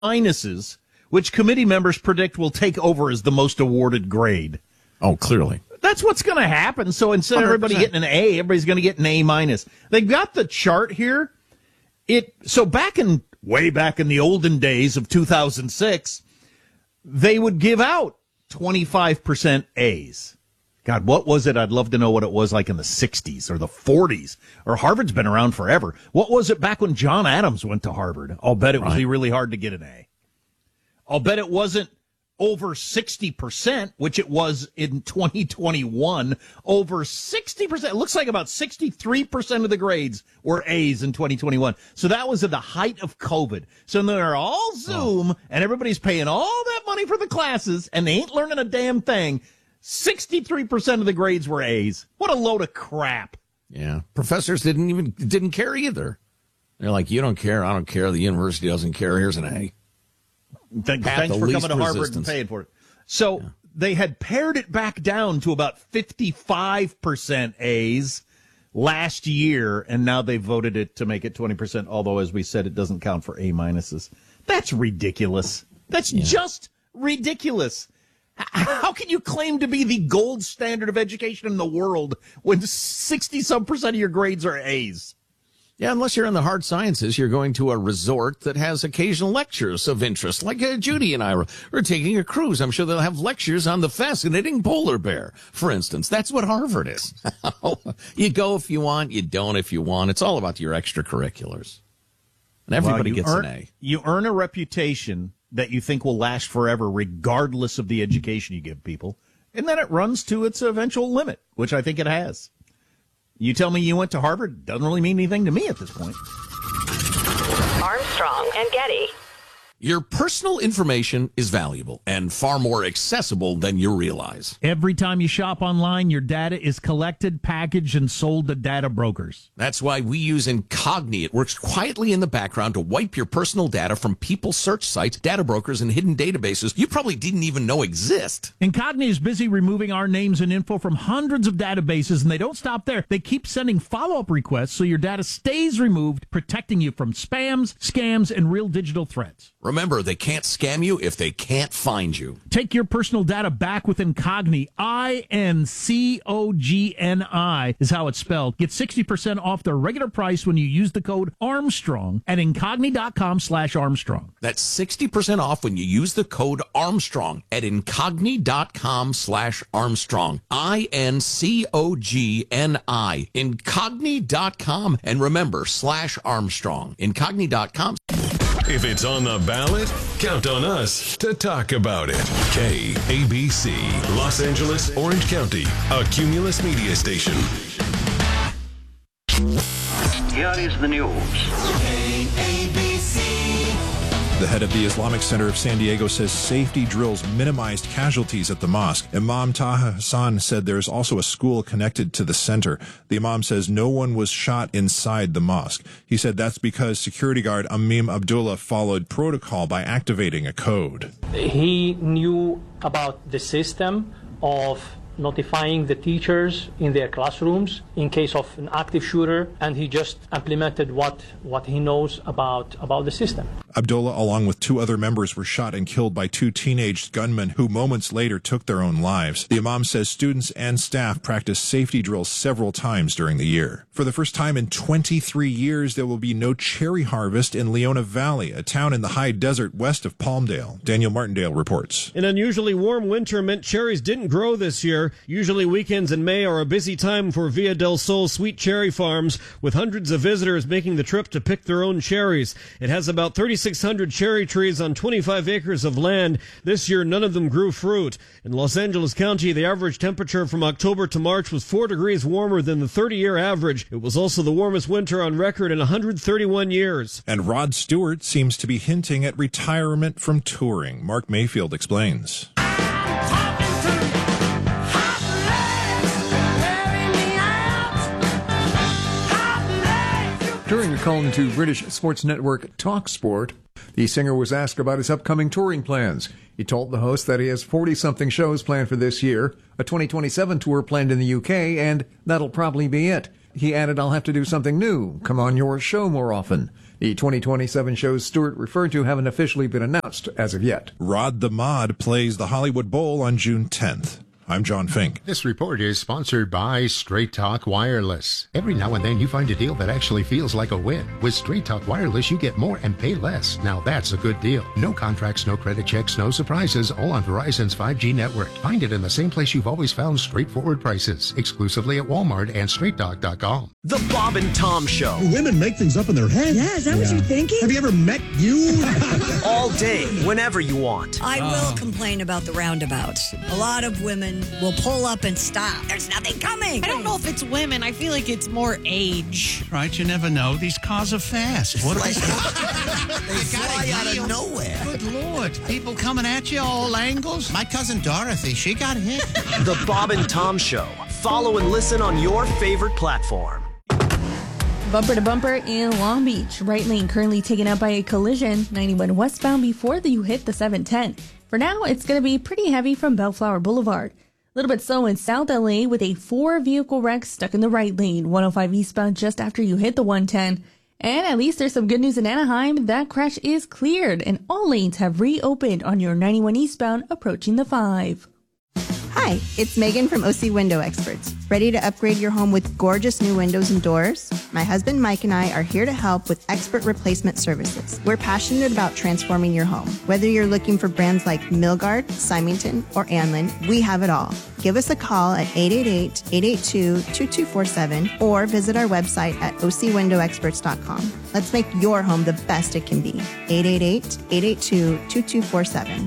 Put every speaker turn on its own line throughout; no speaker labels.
minuses, which committee members predict will take over as the most awarded grade.
Oh, clearly.
That's what's going to happen. So instead of everybody
100%.
getting an A, everybody's going to get an A minus. They've got the chart here. So way back in the olden days of 2006, they would give out 25% A's. God, what was it? I'd love to know what it was like in the 60s or the 40s. Or Harvard's been around forever. What was it back when John Adams went to Harvard? I'll bet it was really hard to get an A. I'll bet it wasn't over 60%, which it was in 2021. Over 60%. It looks like about 63% of the grades were A's in 2021. So that was at the height of COVID. So they're all Zoom, and everybody's paying all that money for the classes, and they ain't learning a damn thing. 63% of the grades were A's. What a load of crap.
Yeah. Professors didn't care either. They're like, you don't care, I don't care, the university doesn't care, here's an A.
Thanks for coming to Harvard and paying for it. So they had pared it back down to about 55% A's last year, and now they voted it to make it 20%, although, as we said, it doesn't count for A minuses. That's ridiculous. That's just ridiculous. How can you claim to be the gold standard of education in the world when 60-some% of your grades are A's?
Yeah, unless you're in the hard sciences, you're going to a resort that has occasional lectures of interest. Like Judy and I are taking a cruise. I'm sure they'll have lectures on the fascinating polar bear, for instance. That's what Harvard is. You go if you want, you don't if you want. It's all about your extracurriculars. And everybody gets an A.
You earn a reputation that you think will last forever, regardless of the education you give people. And then it runs to its eventual limit, which I think it has. You tell me you went to Harvard, doesn't really mean anything to me at this point.
Armstrong and Getty.
Your personal information is valuable and far more accessible than you realize.
Every time you shop online, your data is collected, packaged, and sold to data brokers.
That's why we use Incogni. It works quietly in the background to wipe your personal data from people's search sites, data brokers, and hidden databases you probably didn't even know exist.
Incogni is busy removing our names and info from hundreds of databases, and they don't stop there. They keep sending follow-up requests so your data stays removed, protecting you from spams, scams, and real digital threats.
Remember, they can't scam you if they can't find you.
Take your personal data back with Incogni. Incogni is how it's spelled. Get 60% off their regular price when you use the code Armstrong at Incogni.com/Armstrong.
That's 60% off when you use the code Armstrong at Incogni.com/Armstrong. INCOGNI. Incogni.com. And remember, /Armstrong. Incogni.com.
If it's on the ballot, count on us to talk about it. KABC, Los Angeles, Orange County, a Cumulus media station.
Here is the news.
The head of the Islamic Center of San Diego says safety drills minimized casualties at the mosque. Imam Taha Hassan said there's also a school connected to the center. The imam says no one was shot inside the mosque. He said that's because security guard Amim Abdullah followed protocol by activating a code.
He knew about the system of notifying the teachers in their classrooms in case of an active shooter, and he just implemented what he knows about the system.
Abdullah, along with two other members, were shot and killed by two teenage gunmen who moments later took their own lives. The imam says students and staff practiced safety drills several times during the year. For the first time in 23 years, there will be no cherry harvest in Leona Valley, a town in the high desert west of Palmdale. Daniel Martindale reports.
An unusually warm winter meant cherries didn't grow this year. Usually weekends in May are a busy time for Villa del Sol sweet cherry farms, with hundreds of visitors making the trip to pick their own cherries. It has about 3,600 cherry trees on 25 acres of land. This year, none of them grew fruit. In Los Angeles County, the average temperature from October to March was 4 degrees warmer than the 30-year average. It was also the warmest winter on record in 131 years.
And Rod Stewart seems to be hinting at retirement from touring. Mark Mayfield explains.
During a call into British sports network TalkSport, the singer was asked about his upcoming touring plans. He told the host that he has 40-something shows planned for this year, a 2027 tour planned in the UK, and that'll probably be it. He added, "I'll have to do something new, come on your show more often." The 2027 shows Stewart referred to haven't officially been announced as of yet.
Rod the Mod plays the Hollywood Bowl on June 10th. I'm John Fink.
This report is sponsored by Straight Talk Wireless. Every now and then you find a deal that actually feels like a win. With Straight Talk Wireless, you get more and pay less. Now that's a good deal. No contracts, no credit checks, no surprises, all on Verizon's 5G network. Find it in the same place you've always found straightforward prices, exclusively at Walmart and StraightTalk.com.
The Bob and Tom Show.
Women make things up in their head.
Yeah, is that what you're thinking?
Have you ever met you?
All day, whenever you want.
I will complain about the roundabouts. A lot of women will pull up and stop. There's nothing coming.
I don't know if it's women. I feel like it's more age.
Right, you never know. These cars are fast. What
they fly out of nowhere.
Good Lord. People coming at you all angles. My cousin Dorothy, she got hit.
The Bob and Tom Show. Follow and listen on your favorite platform.
Bumper to bumper in Long Beach. Right lane currently taken up by a collision. 91 westbound before you hit the 710. For now, it's going to be pretty heavy from Bellflower Boulevard. A little bit slow in South LA with a 4-vehicle wreck stuck in the right lane. 105 eastbound just after you hit the 110. And at least there's some good news in Anaheim. That crash is cleared and all lanes have reopened on your 91 eastbound approaching the 5.
Hi, it's Megan from OC Window Experts. Ready to upgrade your home with gorgeous new windows and doors? My husband Mike and I are here to help with expert replacement services. We're passionate about transforming your home. Whether you're looking for brands like Milgard, Symington, or Anlin, we have it all. Give us a call at 888-882-2247 or visit our website at ocwindowexperts.com. Let's make your home the best it can be. 888-882-2247.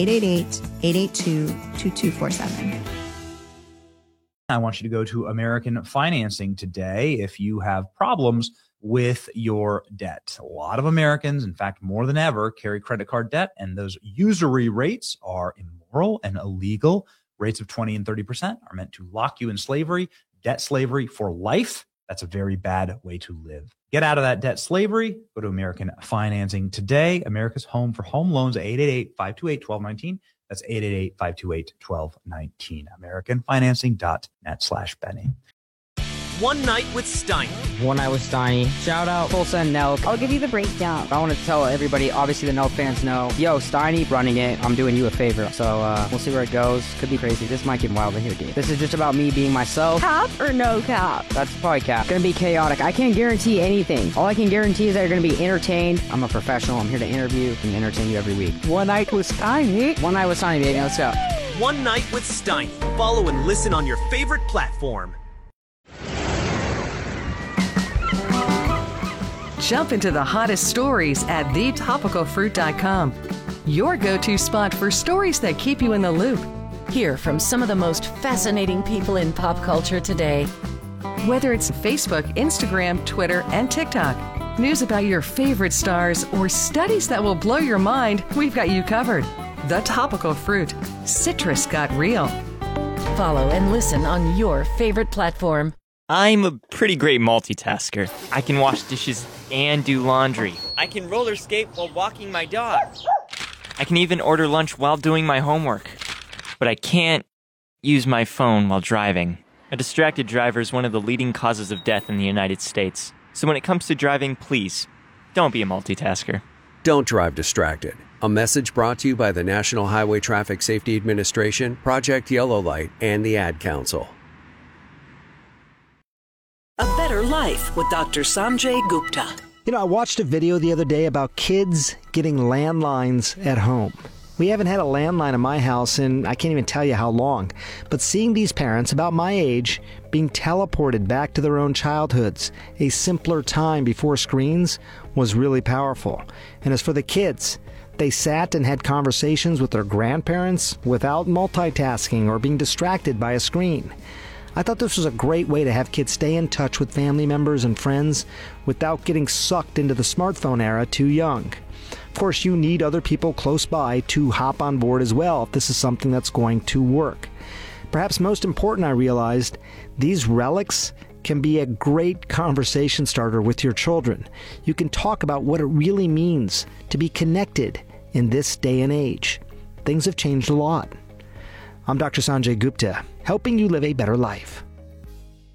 888-882-2247.
I want you to go to American Financing today if you have problems with your debt. A lot of Americans, in fact, more than ever, carry credit card debt, and those usury rates are immoral and illegal. Rates of 20 and 30% are meant to lock you in slavery, debt slavery for life. That's a very bad way to live. Get out of that debt slavery. Go to American Financing today. America's home for home loans, 888-528-1219. That's 888-528-1219. AmericanFinancing.net/Benny.
One Night with Steiny.
One Night with Steiny. Shout out Full Send Nelk.
I'll give you the breakdown.
I want to tell everybody, obviously the Nelk fans know, yo, Steiny running it. I'm doing you a favor. So we'll see where it goes. Could be crazy. This might get wild in here, dude. This is just about me being myself.
Cap or no cap?
That's probably cap. Gonna be chaotic. I can't guarantee anything. All I can guarantee is that you're gonna be entertained. I'm a professional. I'm here to interview and entertain you every week.
One Night with Steiny.
One Night with Steiny, baby. Let's go.
One Night with Steiny. Follow and listen on your favorite platform.
Jump into the hottest stories at thetopicalfruit.com. Your go-to spot for stories that keep you in the loop.
Hear from some of the most fascinating people in pop culture today.
Whether it's Facebook, Instagram, Twitter, and TikTok, news about your favorite stars, or studies that will blow your mind, we've got you covered. The Topical Fruit. Citrus got real.
Follow and listen on your favorite platform.
I'm a pretty great multitasker. I can wash dishes and do laundry. I can roller skate while walking my dog. I can even order lunch while doing my homework. But I can't use my phone while driving. A distracted driver is one of the leading causes of death in the United States. So when it comes to driving, please, don't be a multitasker.
Don't drive distracted. A message brought to you by the National Highway Traffic Safety Administration, Project Yellow Light, and the Ad Council.
A Better Life with Dr. Sanjay Gupta.
You know, I watched a video the other day about kids getting landlines at home. We haven't had a landline in my house in I can't even tell you how long. But seeing these parents about my age being teleported back to their own childhoods, a simpler time before screens, was really powerful. And as for the kids, they sat and had conversations with their grandparents without multitasking or being distracted by a screen. I thought this was a great way to have kids stay in touch with family members and friends without getting sucked into the smartphone era too young. Of course, you need other people close by to hop on board as well if this is something that's going to work. Perhaps most important, I realized, these relics can be a great conversation starter with your children. You can talk about what it really means to be connected in this day and age. Things have changed a lot. I'm Dr. Sanjay Gupta, helping you live a better life.